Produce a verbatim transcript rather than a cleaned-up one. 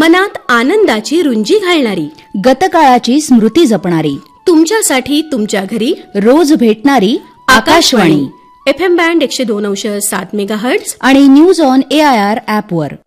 मनात आनंदाची रुंजी घालणारी, गतकाळाची स्मृती जपणारी, तुमच्यासाठी तुमच्या घरी रोज भेटणारी आकाशवाणी. एफ एम बँड एकशे दोन अंश सात मेगाहर्ट्झ आणि news on A I R ॲपवर.